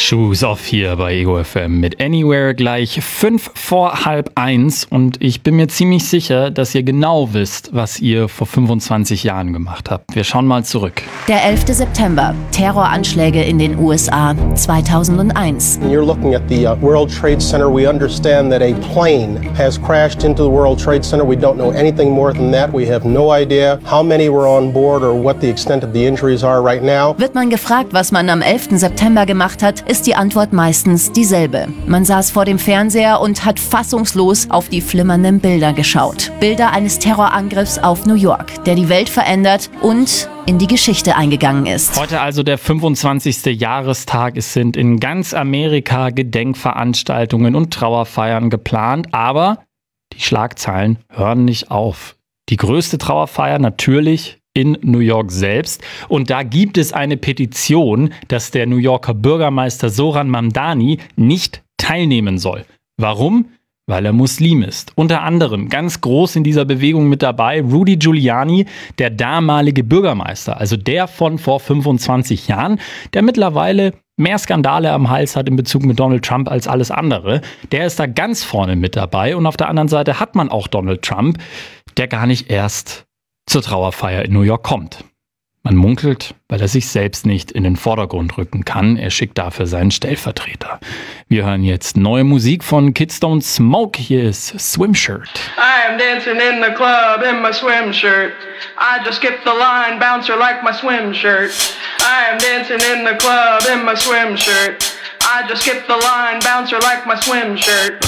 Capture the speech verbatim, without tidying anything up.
Shoes Off hier bei Ego F M mit Anywhere gleich fünf vor halb eins und ich bin mir ziemlich sicher, dass ihr genau wisst, was ihr vor fünfundzwanzig Jahren gemacht habt. Wir schauen mal zurück. Der elfter September, Terroranschläge in den U S A zweitausendeins. You're looking at the uh, World Trade Center. We understand that a plane has crashed into the World Trade Center. We don't know anything more than that. We have no idea how many were on board or what the extent of the injuries are right now. Wird man gefragt, was man am elfter September gemacht hat, ist die Antwort meistens dieselbe. Man saß vor dem Fernseher und hat fassungslos auf die flimmernden Bilder geschaut. Bilder eines Terrorangriffs auf New York, der die Welt verändert und in die Geschichte eingegangen ist. Heute also der fünfundzwanzigste Jahrestag. Es sind in ganz Amerika Gedenkveranstaltungen und Trauerfeiern geplant, aber die Schlagzeilen hören nicht auf. Die größte Trauerfeier natürlich in New York selbst. Und da gibt es eine Petition, dass der New Yorker Bürgermeister Zohran Mamdani nicht teilnehmen soll. Warum? Weil er Muslim ist. Unter anderem ganz groß in dieser Bewegung mit dabei Rudy Giuliani, der damalige Bürgermeister, also der von vor fünfundzwanzig Jahren, der mittlerweile mehr Skandale am Hals hat in Bezug mit Donald Trump als alles andere. Der ist da ganz vorne mit dabei. Und auf der anderen Seite hat man auch Donald Trump, der gar nicht erst zur Trauerfeier in New York kommt. Man munkelt, weil er sich selbst nicht in den Vordergrund rücken kann. Er schickt dafür seinen Stellvertreter. Wir hören jetzt neue Musik von Kids Don't Smoke. Hier ist Swim Shirt. I am dancing in the club in my swim shirt. I just skipped the line, bouncer like my swim shirt. I am dancing in the club in my swim shirt. I just skipped the line, bouncer like my swim shirt.